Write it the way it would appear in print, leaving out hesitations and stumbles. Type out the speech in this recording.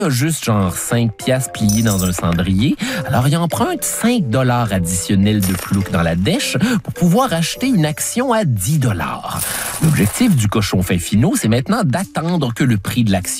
a juste genre 5 piastres pliés dans un cendrier, alors il emprunte 5 $ additionnels de plouc dans la dèche pour pouvoir acheter une action à 10 $. L'objectif du cochon fin finot, c'est maintenant d'attendre que le prix de l'action